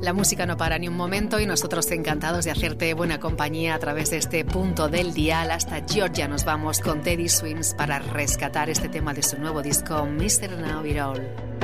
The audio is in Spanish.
La música no para ni un momento y nosotros encantados de hacerte buena compañía a través de este punto del dial. Hasta Georgia nos vamos con Teddy Swims para rescatar este tema de su nuevo disco Mr. Know It All.